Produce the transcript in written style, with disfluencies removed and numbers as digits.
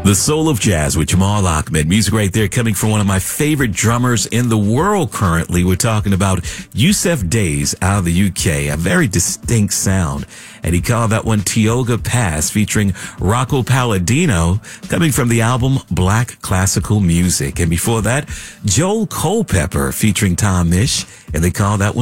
The Soul of Jazz with Jamal Ahmed. Music right there coming from one of my favorite drummers in the world currently. We're talking about Yussef Dayes out of the UK. A very distinct sound. And he called that one Tioga Pass, featuring Rocco Palladino, coming from the album Black Classical Music. And before that, Joel Culpepper featuring Tom Misch, and they call that one